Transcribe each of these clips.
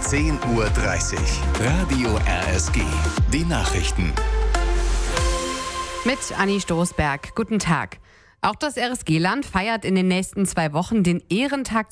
10:30 Uhr. Radio RSG. Die Nachrichten. Mit Anni Stoßberg. Guten Tag. Auch das RSG-Land feiert in den nächsten 2 Wochen den Ehrentag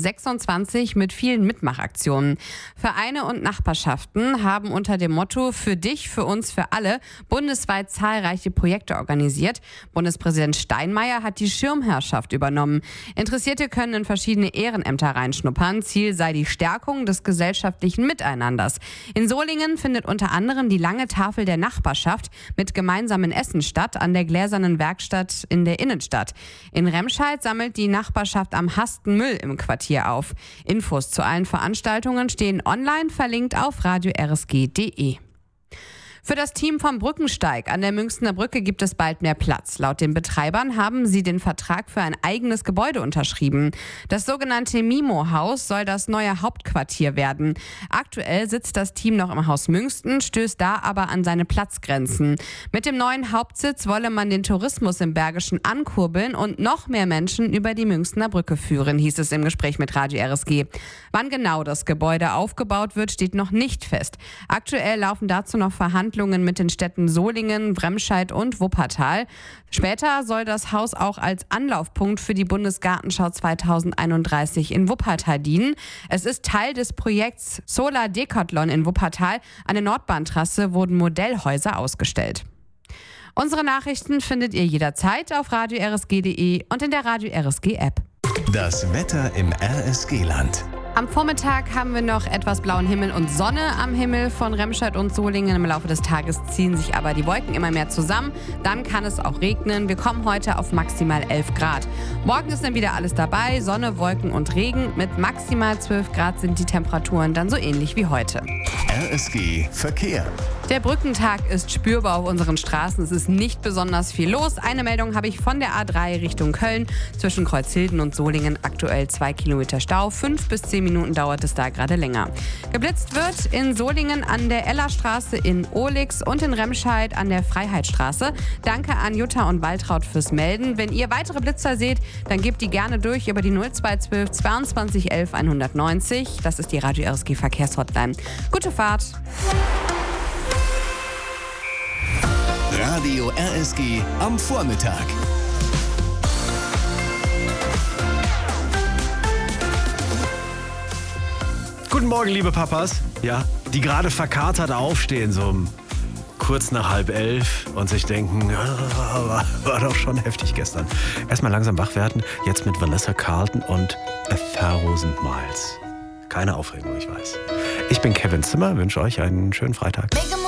2026 mit vielen Mitmachaktionen. Vereine und Nachbarschaften haben unter dem Motto „Für dich, für uns, für alle" bundesweit zahlreiche Projekte organisiert. Bundespräsident Steinmeier hat die Schirmherrschaft übernommen. Interessierte können in verschiedene Ehrenämter reinschnuppern. Ziel sei die Stärkung des gesellschaftlichen Miteinanders. In Solingen findet unter anderem die lange Tafel der Nachbarschaft mit gemeinsamen Essen statt an der Gläsernen Werkstatt in der Innenstadt. In Remscheid sammelt die Nachbarschaft am Hasten Müll im Quartier auf. Infos zu allen Veranstaltungen stehen online, verlinkt auf radio-rsg.de. Für das Team vom Brückensteig an der Münchner Brücke gibt es bald mehr Platz. Laut den Betreibern haben sie den Vertrag für ein eigenes Gebäude unterschrieben. Das sogenannte Mimo-Haus soll das neue Hauptquartier werden. Aktuell sitzt das Team noch im Haus Münsten, stößt da aber an seine Platzgrenzen. Mit dem neuen Hauptsitz wolle man den Tourismus im Bergischen ankurbeln und noch mehr Menschen über die Münchner Brücke führen, hieß es im Gespräch mit Radio RSG. Wann genau das Gebäude aufgebaut wird, steht noch nicht fest. Aktuell laufen dazu noch Verhandlungen mit den Städten Solingen, Remscheid und Wuppertal. Später soll das Haus auch als Anlaufpunkt für die Bundesgartenschau 2031 in Wuppertal dienen. Es ist Teil des Projekts Solar Decathlon in Wuppertal. An der Nordbahntrasse wurden Modellhäuser ausgestellt. Unsere Nachrichten findet ihr jederzeit auf radio-rsg.de und in der Radio RSG App. Das Wetter im RSG-Land. Am Vormittag haben wir noch etwas blauen Himmel und Sonne am Himmel von Remscheid und Solingen. Im Laufe des Tages ziehen sich aber die Wolken immer mehr zusammen. Dann kann es auch regnen. Wir kommen heute auf maximal 11 Grad. Morgen ist dann wieder alles dabei. Sonne, Wolken und Regen. Mit maximal 12 Grad sind die Temperaturen dann so ähnlich wie heute. RSG Verkehr. Der Brückentag ist spürbar auf unseren Straßen. Es ist nicht besonders viel los. Eine Meldung habe ich von der A3 Richtung Köln. Zwischen Kreuzhilden und Solingen aktuell 2 Kilometer Stau. 5 bis 10 Minuten dauert es da gerade länger. Geblitzt wird in Solingen an der Ellerstraße, in Ohlix und in Remscheid an der Freiheitsstraße. Danke an Jutta und Waltraud fürs Melden. Wenn ihr weitere Blitzer seht, dann gebt die gerne durch über die 0212 22 11 190. Das ist die Radio RSG Verkehrshotline. Gute Fahrt! Radio RSG am Vormittag. Guten Morgen, liebe Papas. Ja, die gerade verkatert aufstehen, so kurz nach 10:30 und sich denken, war doch schon heftig gestern. Erstmal langsam wach werden, jetzt mit Vanessa Carlton und 1000 Miles. Keine Aufregung, ich weiß. Ich bin Kevin Zimmer, wünsche euch einen schönen Freitag.